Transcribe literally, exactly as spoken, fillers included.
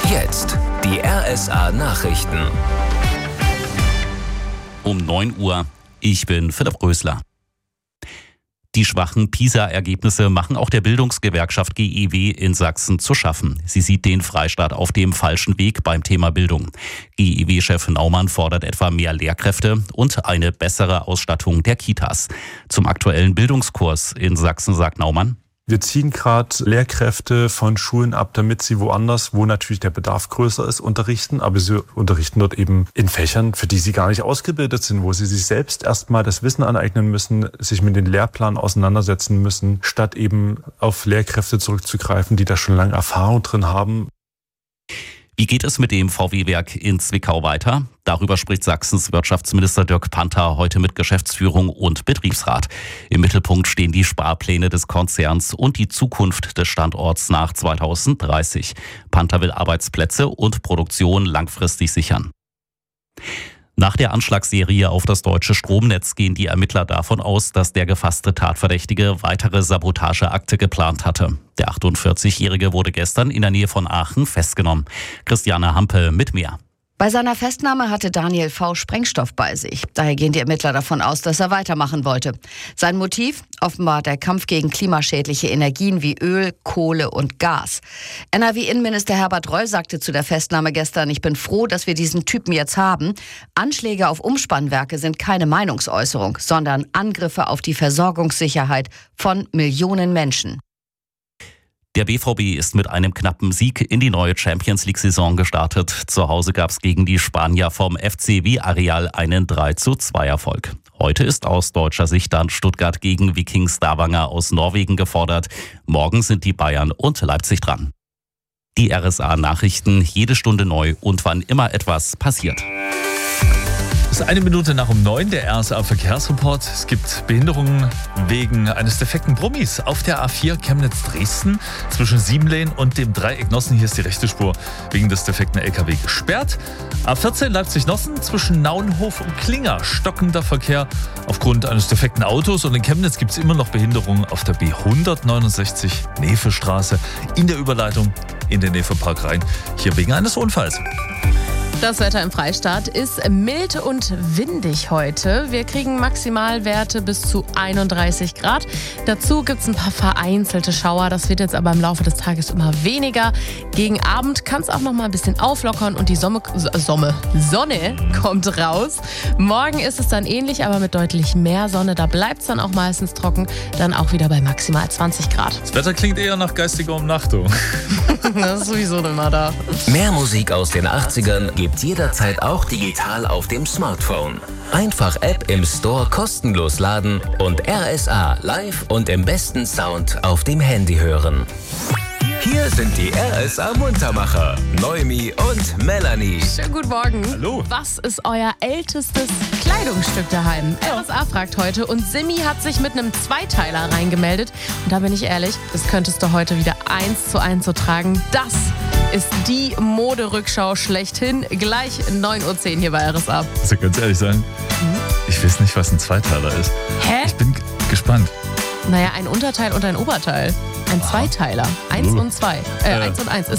Jetzt die R S A-Nachrichten. Um neun Uhr. Ich bin Philipp Rösler. Die schwachen PISA-Ergebnisse machen auch der Bildungsgewerkschaft G E W in Sachsen zu schaffen. Sie sieht den Freistaat auf dem falschen Weg beim Thema Bildung. G E W-Chef Naumann fordert etwa mehr Lehrkräfte und eine bessere Ausstattung der Kitas. Zum aktuellen Bildungskurs in Sachsen sagt Naumann: Wir ziehen gerade Lehrkräfte von Schulen ab, damit sie woanders, wo natürlich der Bedarf größer ist, unterrichten. Aber sie unterrichten dort eben in Fächern, für die sie gar nicht ausgebildet sind, wo sie sich selbst erstmal das Wissen aneignen müssen, sich mit den Lehrplänen auseinandersetzen müssen, statt eben auf Lehrkräfte zurückzugreifen, die da schon lange Erfahrung drin haben. Wie geht es mit dem V W-Werk in Zwickau weiter? Darüber spricht Sachsens Wirtschaftsminister Dirk Panther heute mit Geschäftsführung und Betriebsrat. Im Mittelpunkt stehen die Sparpläne des Konzerns und die Zukunft des Standorts nach zweitausenddreißig. Panther will Arbeitsplätze und Produktion langfristig sichern. Nach der Anschlagsserie auf das deutsche Stromnetz gehen die Ermittler davon aus, dass der gefasste Tatverdächtige weitere Sabotageakte geplant hatte. Der achtundvierzigjährige wurde gestern in der Nähe von Aachen festgenommen. Christiane Hampe mit mehr. Bei seiner Festnahme hatte Daniel V. Sprengstoff bei sich. Daher gehen die Ermittler davon aus, dass er weitermachen wollte. Sein Motiv? Offenbar der Kampf gegen klimaschädliche Energien wie Öl, Kohle und Gas. N R W-Innenminister Herbert Reul sagte zu der Festnahme gestern: Ich bin froh, dass wir diesen Typen jetzt haben. Anschläge auf Umspannwerke sind keine Meinungsäußerung, sondern Angriffe auf die Versorgungssicherheit von Millionen Menschen. Der B V B ist mit einem knappen Sieg in die neue Champions-League-Saison gestartet. Zu Hause gab es gegen die Spanier vom F C Villarreal einen drei zu zwei Erfolg. Heute ist aus deutscher Sicht dann Stuttgart gegen Viking Stavanger aus Norwegen gefordert. Morgen sind die Bayern und Leipzig dran. Die R S A-Nachrichten, jede Stunde neu und wann immer etwas passiert. Es ist eine Minute nach um neun, der R S A-Verkehrsreport. Es gibt Behinderungen wegen eines defekten Brummis auf der A vier Chemnitz-Dresden. Zwischen Siebenlehn und dem Dreieck Nossen, hier ist die rechte Spur wegen des defekten L K W gesperrt. A vierzehn Leipzig-Nossen zwischen Nauenhof und Klinger, stockender Verkehr aufgrund eines defekten Autos. Und in Chemnitz gibt es immer noch Behinderungen auf der B hundertneunundsechzig Nevestraße in der Überleitung in den Nevepark rein. Hier wegen eines Unfalls. Das Wetter im Freistaat ist mild und windig heute. Wir kriegen Maximalwerte bis zu einunddreißig Grad. Dazu gibt es ein paar vereinzelte Schauer. Das wird jetzt aber im Laufe des Tages immer weniger. Gegen Abend kann es auch noch mal ein bisschen auflockern und die Somme, Somme, Sonne kommt raus. Morgen ist es dann ähnlich, aber mit deutlich mehr Sonne. Da bleibt es dann auch meistens trocken. Dann auch wieder bei maximal zwanzig Grad. Das Wetter klingt eher nach geistiger Umnachtung. Das ist sowieso immer da. Mehr Musik aus den achtzigern gibt's jederzeit auch digital auf dem Smartphone. Einfach App im Store kostenlos laden und R S A live und im besten Sound auf dem Handy hören. Hier sind die R S A-Muntermacher, Noemi und Melanie. Schönen guten Morgen. Hallo. Was ist euer ältestes Kleidungsstück daheim? R S A fragt heute und Simi hat sich mit einem Zweiteiler reingemeldet. Und da bin ich ehrlich, das könntest du heute wieder eins zu eins so tragen. Das ist die Moderückschau schlechthin. Gleich neun Uhr zehn hier bei R S A. Muss ich ganz ehrlich sagen, ich weiß nicht, was ein Zweiteiler ist. Hä? Ich bin g- gespannt. Naja, ein Unterteil und ein Oberteil. Ein Zweiteiler. Eins Uh. und zwei. Äh, Ja. eins und eins ist